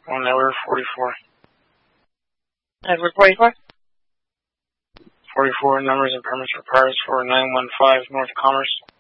On Edward 44. Edward 44? 44, numbers and permits required for 915 North Commerce.